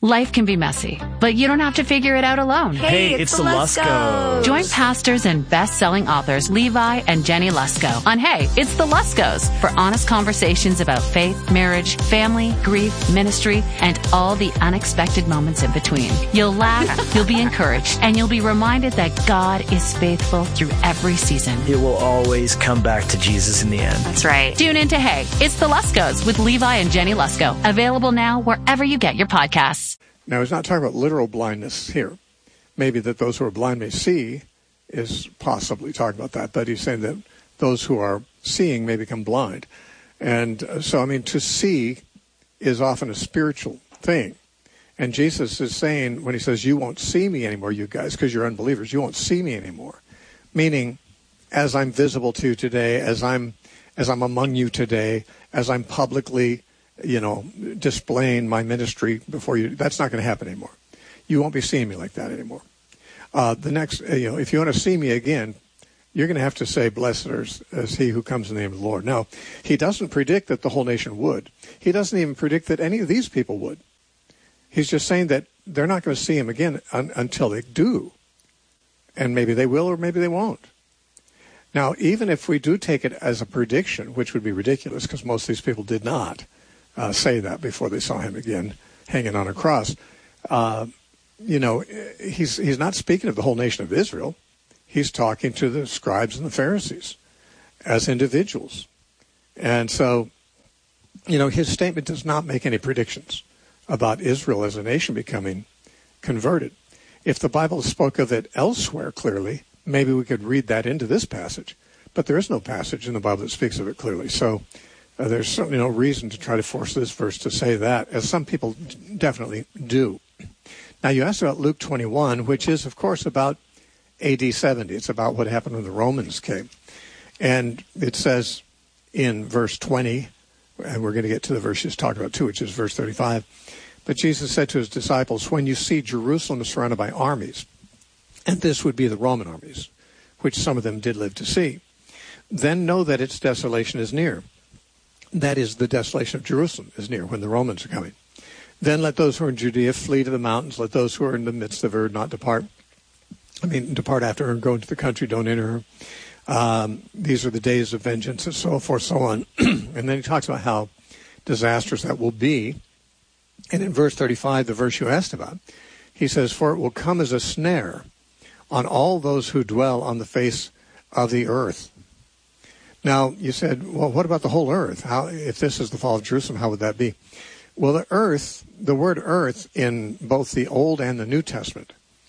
Life can be messy, but you don't have to figure it out alone. Hey, it's the Luskos. Join pastors and best-selling authors Levi and Jenny Lusko on Hey, it's the Luskos for honest conversations about faith, marriage, family, grief, ministry, and all the unexpected moments in between. You'll laugh, you'll be encouraged, and you'll be reminded that God is faithful through every season. It will always come back to Jesus in the end. That's right. Tune in to Hey, it's the Luskos with Levi and Jenny Lusko. Available now wherever you get your podcasts. Now, he's not talking about literal blindness here. Maybe that those who are blind may see is possibly talking about that, but he's saying that those who are seeing may become blind. And so, to see is often a spiritual thing. And Jesus is saying, when he says, you won't see me anymore, you guys, because you're unbelievers, you won't see me anymore. Meaning, as I'm visible to you today, as I'm among you today, as I'm publicly displaying my ministry before you, that's not going to happen anymore. You won't be seeing me like that anymore. The next, if you want to see me again, you're going to have to say, blessed is he who comes in the name of the Lord. Now, he doesn't predict that the whole nation would. He doesn't even predict that any of these people would. He's just saying that they're not going to see him again until they do. And maybe they will or maybe they won't. Now, even if we do take it as a prediction, which would be ridiculous because most of these people did not say that before they saw him again hanging on a cross. He's not speaking of the whole nation of Israel. He's talking to the scribes and the Pharisees as individuals. And so, his statement does not make any predictions about Israel as a nation becoming converted. If the Bible spoke of it elsewhere clearly, maybe we could read that into this passage. But there is no passage in the Bible that speaks of it clearly. So there's certainly no reason to try to force this verse to say that, as some people definitely do. Now, you asked about Luke 21, which is, of course, about AD 70. It's about what happened when the Romans came. And it says in verse 20, and we're going to get to the verse he's talking about too, which is verse 35, but Jesus said to his disciples, when you see Jerusalem surrounded by armies, and this would be the Roman armies, which some of them did live to see, then know that its desolation is near. That is, the desolation of Jerusalem is near when the Romans are coming. Then let those who are in Judea flee to the mountains. Let those who are in the midst of her not depart. Depart after her and go into the country. Don't enter her. These are the days of vengeance and so forth, so on. And then he talks about how disastrous that will be. And in verse 35, the verse you asked about, he says, for it will come as a snare on all those who dwell on the face of the earth. Now, you said, well, what about the whole earth? How, if this is the fall of Jerusalem, how would that be? Well, the word earth in both the Old and the New Testament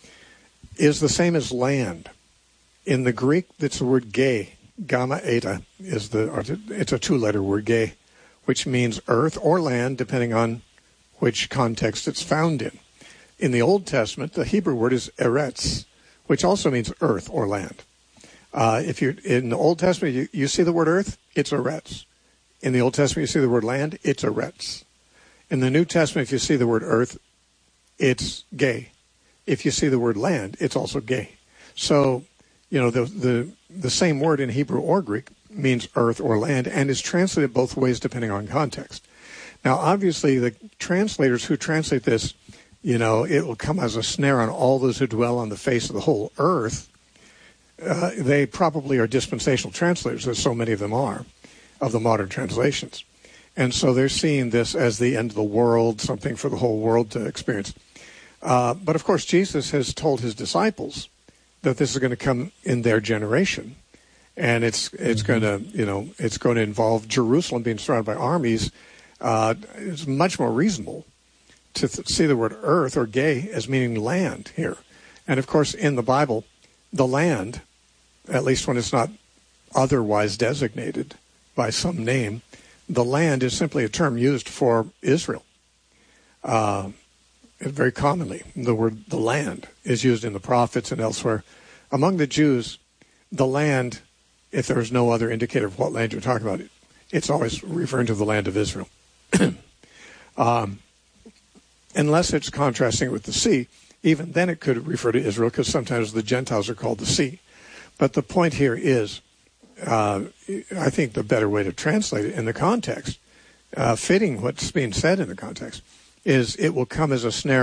is the same as land. In the Greek, it's the word gay. Gamma eta it's a two-letter word, gay, which means earth or land, depending on which context it's found in. In the Old Testament, the Hebrew word is eretz, which also means earth or land. If you're in the Old Testament, you see the word earth, it's eretz. In the Old Testament, you see the word land, it's eretz. In the New Testament, if you see the word earth, it's gay. If you see the word land, it's also gay. So, the same word in Hebrew or Greek means earth or land and is translated both ways depending on context. Now, obviously, the translators who translate this, it will come as a snare on all those who dwell on the face of the whole earth. They probably are dispensational translators, as so many of them are, of the modern translations. And so they're seeing this as the end of the world, something for the whole world to experience. But, of course, Jesus has told his disciples that this is going to come in their generation. And it's going to involve Jerusalem being surrounded by armies. It's much more reasonable to see the word earth or gay as meaning land here. And, of course, in the Bible, the land, at least when it's not otherwise designated by some name, the land is simply a term used for Israel. Very commonly, the word the land is used in the prophets and elsewhere. Among the Jews, the land, if there is no other indicator of what land you're talking about, it's always referring to the land of Israel. Unless it's contrasting with the sea, even then it could refer to Israel because sometimes the Gentiles are called the sea. But the point here is, I think the better way to translate it in the context, fitting what's being said in the context, is it will come as a snare